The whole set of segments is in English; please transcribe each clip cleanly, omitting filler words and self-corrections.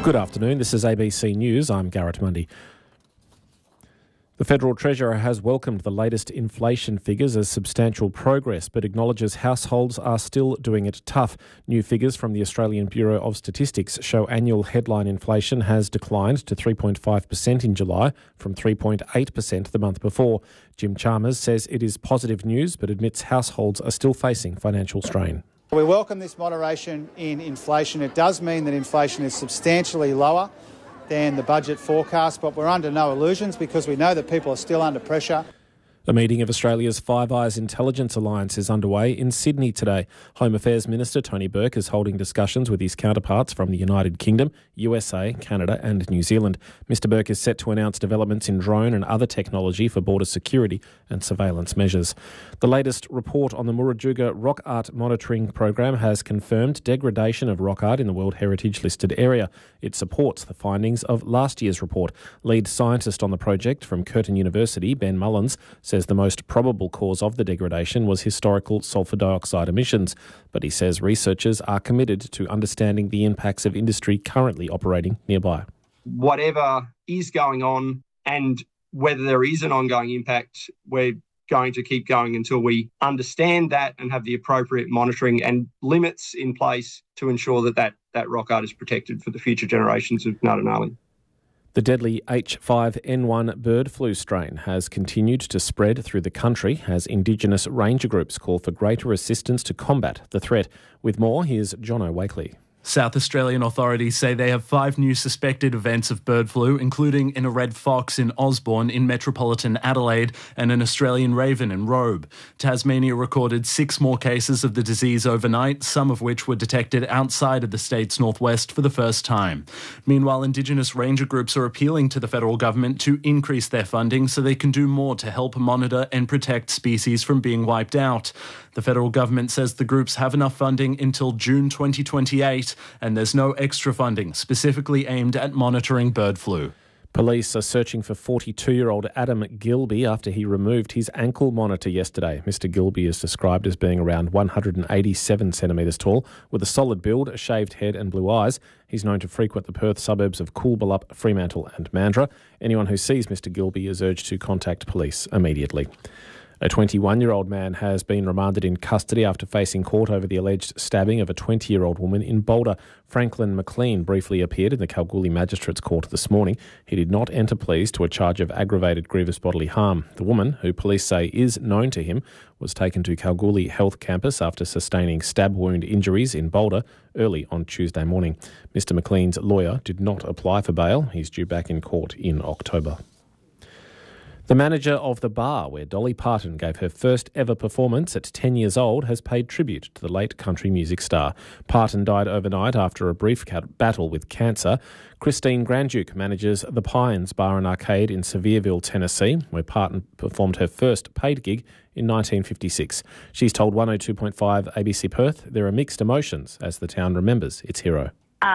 Good afternoon, this is ABC News. I'm Garrett Mundy. The Federal Treasurer has welcomed the latest inflation figures as substantial progress, but acknowledges households are still doing it tough. New figures from the Australian Bureau of Statistics show annual headline inflation has declined to 3.5% in July from 3.8% the month before. Jim Chalmers says it is positive news, but admits households are still facing financial strain. We welcome this moderation in inflation. It does mean that inflation is substantially lower than the budget forecast, but we're under no illusions because we know that people are still under pressure. A meeting of Australia's Five Eyes Intelligence Alliance is underway in Sydney today. Home Affairs Minister Tony Burke is holding discussions with his counterparts from the United Kingdom, USA, Canada and New Zealand. Mr Burke is set to announce developments in drone and other technology for border security and surveillance measures. The latest report on the Murujuga Rock Art Monitoring Program has confirmed degradation of rock art in the World Heritage listed area. It supports the findings of last year's report. Lead scientist on the project from Curtin University, Ben Mullins, says the most probable cause of the degradation was historical sulphur dioxide emissions, but he says researchers are committed to understanding the impacts of industry currently operating nearby. Whatever is going on and whether there is an ongoing impact, we're going to keep going until we understand that and have the appropriate monitoring and limits in place to ensure that rock art is protected for the future generations of Ngunnawal. The deadly H5N1 bird flu strain has continued to spread through the country as Indigenous ranger groups call for greater assistance to combat the threat. With more, here's Jono Wakely. South Australian authorities say they have 5 new suspected events of bird flu, including in a red fox in Osborne in metropolitan Adelaide and an Australian raven in Robe. Tasmania recorded 6 more cases of the disease overnight, some of which were detected outside of the state's northwest for the first time. Meanwhile, Indigenous ranger groups are appealing to the federal government to increase their funding so they can do more to help monitor and protect species from being wiped out. The federal government says the groups have enough funding until June 2028, and there's no extra funding specifically aimed at monitoring bird flu. Police are searching for 42-year-old Adam Gilby after he removed his ankle monitor yesterday. Mr Gilby is described as being around 187 centimetres tall, with a solid build, a shaved head and blue eyes. He's known to frequent the Perth suburbs of Coolbellup, Fremantle and Mandurah. Anyone who sees Mr Gilby is urged to contact police immediately. A 21-year-old man has been remanded in custody after facing court over the alleged stabbing of a 20-year-old woman in Boulder. Franklin McLean briefly appeared in the Kalgoorlie Magistrates Court this morning. He did not enter pleas to a charge of aggravated grievous bodily harm. The woman, who police say is known to him, was taken to Kalgoorlie Health Campus after sustaining stab wound injuries in Boulder early on Tuesday morning. Mr McLean's lawyer did not apply for bail. He's due back in court in October. The manager of the bar where Dolly Parton gave her first ever performance at 10 years old has paid tribute to the late country music star. Parton died overnight after a brief battle with cancer. Christine Grandduke manages the Pines Bar and Arcade in Sevierville, Tennessee, where Parton performed her first paid gig in 1956. She's told 102.5 ABC Perth there are mixed emotions as the town remembers its hero.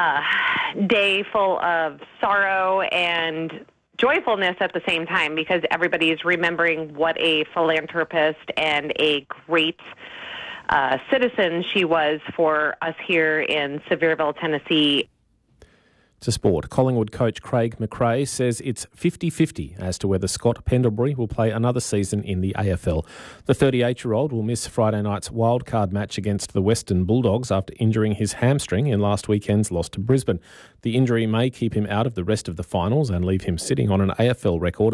Day full of sorrow and joyfulness at the same time, because everybody is remembering what a philanthropist and a great citizen she was for us here in Sevierville, Tennessee. To sport, Collingwood coach Craig McRae says it's 50-50 as to whether Scott Pendlebury will play another season in the AFL. The 38-year-old will miss Friday night's wildcard match against the Western Bulldogs after injuring his hamstring in last weekend's loss to Brisbane. The injury may keep him out of the rest of the finals and leave him sitting on an AFL record